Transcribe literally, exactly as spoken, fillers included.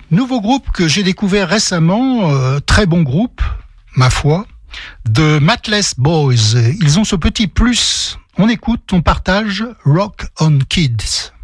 Nouveau groupe que j'ai découvert récemment, euh, très bon groupe, ma foi, de Matless Boys. Ils ont ce petit plus, on écoute, on partage Rock on Kids.